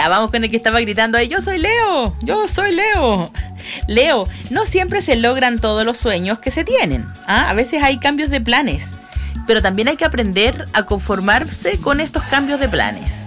Ya, vamos con el que estaba gritando ahí. Yo soy Leo. Leo, no siempre se logran todos los sueños que se tienen. A veces hay cambios de planes, pero también hay que aprender a conformarse con estos cambios de planes.